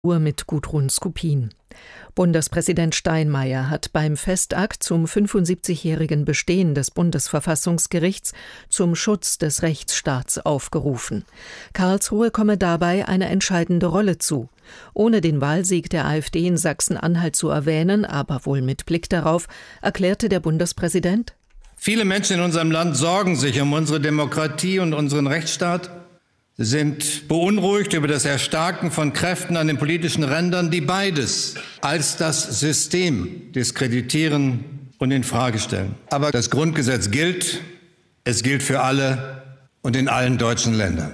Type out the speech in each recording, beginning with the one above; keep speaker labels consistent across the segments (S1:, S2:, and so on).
S1: Uhr mit Gudrun Skupin. Bundespräsident Steinmeier hat beim Festakt zum 75-jährigen Bestehen des Bundesverfassungsgerichts zum Schutz des Rechtsstaats aufgerufen. Karlsruhe komme dabei eine entscheidende Rolle zu. Ohne den Wahlsieg der AfD in Sachsen-Anhalt zu erwähnen, aber wohl mit Blick darauf, erklärte der Bundespräsident:
S2: Viele Menschen in unserem Land sorgen sich um unsere Demokratie und unseren Rechtsstaat. Sie sind beunruhigt über das Erstarken von Kräften an den politischen Rändern, die beides als das System diskreditieren und in Frage stellen. Aber das Grundgesetz gilt. Es gilt für alle und in allen deutschen Ländern.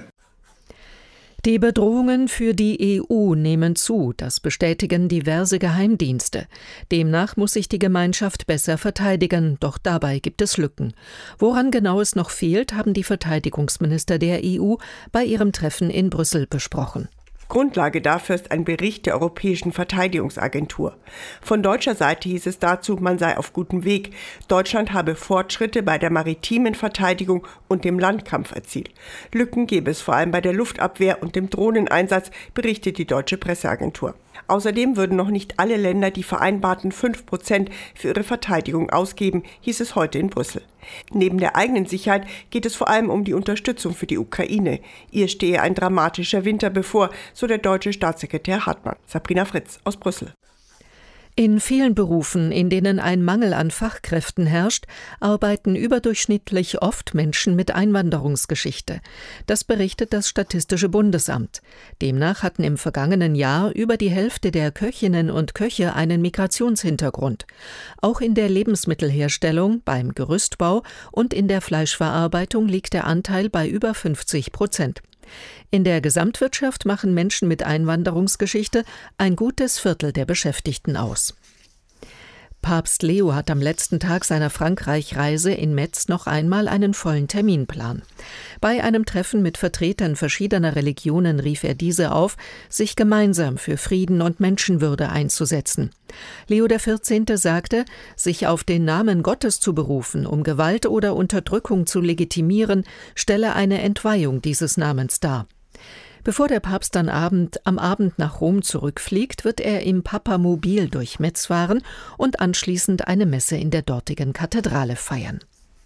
S1: Die Bedrohungen für die EU nehmen zu, das bestätigen diverse Geheimdienste. Demnach muss sich die Gemeinschaft besser verteidigen, doch dabei gibt es Lücken. Woran genau es noch fehlt, haben die Verteidigungsminister der EU bei ihrem Treffen in Brüssel besprochen.
S3: Grundlage dafür ist ein Bericht der Europäischen Verteidigungsagentur. Von deutscher Seite hieß es dazu, man sei auf gutem Weg. Deutschland habe Fortschritte bei der maritimen Verteidigung und dem Landkampf erzielt. Lücken gebe es vor allem bei der Luftabwehr und dem Drohneneinsatz, berichtet die deutsche Presseagentur. Außerdem würden noch nicht alle Länder die vereinbarten 5% für ihre Verteidigung ausgeben, hieß es heute in Brüssel. Neben der eigenen Sicherheit geht es vor allem um die Unterstützung für die Ukraine. Ihr stehe ein dramatischer Winter bevor, so der deutsche Staatssekretär Hartmann. Sabrina Fritz aus Brüssel.
S1: In vielen Berufen, in denen ein Mangel an Fachkräften herrscht, arbeiten überdurchschnittlich oft Menschen mit Einwanderungsgeschichte. Das berichtet das Statistische Bundesamt. Demnach hatten im vergangenen Jahr über die Hälfte der Köchinnen und Köche einen Migrationshintergrund. Auch in der Lebensmittelherstellung, beim Gerüstbau und in der Fleischverarbeitung liegt der Anteil bei über 50%. In der Gesamtwirtschaft machen Menschen mit Einwanderungsgeschichte ein gutes Viertel der Beschäftigten aus. Papst Leo hat am letzten Tag seiner Frankreich-Reise in Metz noch einmal einen vollen Terminplan. Bei einem Treffen mit Vertretern verschiedener Religionen rief er diese auf, sich gemeinsam für Frieden und Menschenwürde einzusetzen. Leo XIV. Sagte, sich auf den Namen Gottes zu berufen, um Gewalt oder Unterdrückung zu legitimieren, stelle eine Entweihung dieses Namens dar. Bevor der Papst dann am Abend nach Rom zurückfliegt, wird er im Papamobil durch Metz fahren und anschließend eine Messe in der dortigen Kathedrale feiern.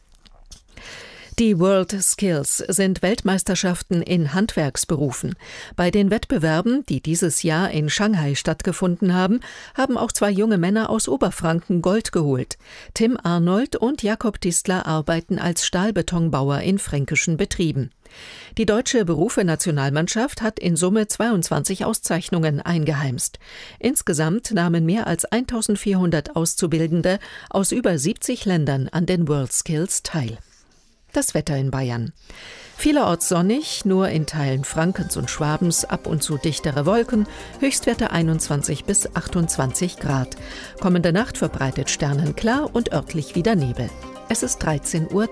S1: Die World Skills sind Weltmeisterschaften in Handwerksberufen. Bei den Wettbewerben, die dieses Jahr in Shanghai stattgefunden haben, haben auch zwei junge Männer aus Oberfranken Gold geholt. Tim Arnold und Jakob Distler arbeiten als Stahlbetonbauer in fränkischen Betrieben. Die deutsche Berufe-Nationalmannschaft hat in Summe 22 Auszeichnungen eingeheimst. Insgesamt nahmen mehr als 1400 Auszubildende aus über 70 Ländern an den World Skills teil. Das Wetter in Bayern. Vielerorts sonnig, nur in Teilen Frankens und Schwabens ab und zu dichtere Wolken, Höchstwerte 21 bis 28 Grad. Kommende Nacht verbreitet sternenklar und örtlich wieder Nebel. Es ist 13:03 Uhr.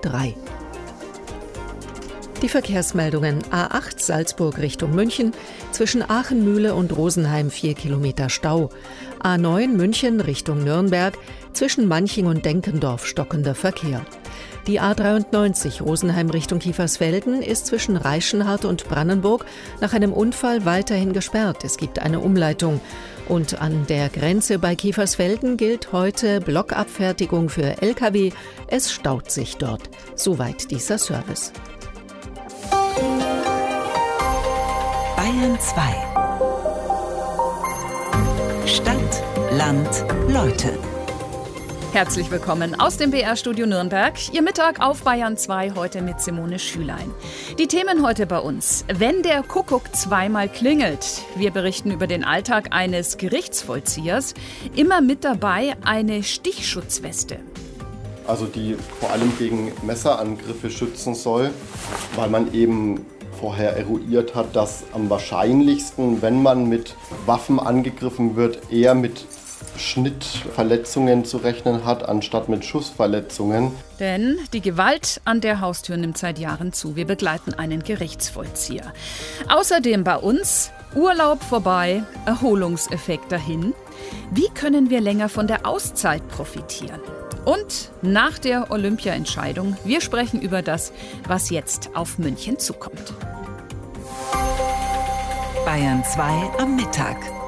S1: Die Verkehrsmeldungen: A8 Salzburg Richtung München, zwischen Aachenmühle und Rosenheim 4 Kilometer Stau. A9 München Richtung Nürnberg, zwischen Manching und Denkendorf stockender Verkehr. Die A93 Rosenheim Richtung Kiefersfelden ist zwischen Reichenhart und Brannenburg nach einem Unfall weiterhin gesperrt. Es gibt eine Umleitung. Und an der Grenze bei Kiefersfelden gilt heute Blockabfertigung für Lkw. Es staut sich dort. Soweit dieser Service.
S4: Bayern 2. Stadt, Land, Leute.
S5: Herzlich willkommen aus dem BR-Studio Nürnberg. Ihr Mittag auf Bayern 2, heute mit Simone Schülein. Die Themen heute bei uns: Wenn der Kuckuck zweimal klingelt. Wir berichten über den Alltag eines Gerichtsvollziehers. Immer mit dabei eine Stichschutzweste.
S6: Also die vor allem gegen Messerangriffe schützen soll, weil man eben vorher eruiert hat, dass am wahrscheinlichsten, wenn man mit Waffen angegriffen wird, eher mit Schnittverletzungen zu rechnen hat, anstatt mit Schussverletzungen.
S5: Denn die Gewalt an der Haustür nimmt seit Jahren zu. Wir begleiten einen Gerichtsvollzieher. Außerdem bei uns Urlaub vorbei, Erholungseffekt dahin. Wie können wir länger von der Auszeit profitieren? Und nach der Olympia-Entscheidung, wir sprechen über das, was jetzt auf München zukommt.
S4: Bayern 2 am Mittag.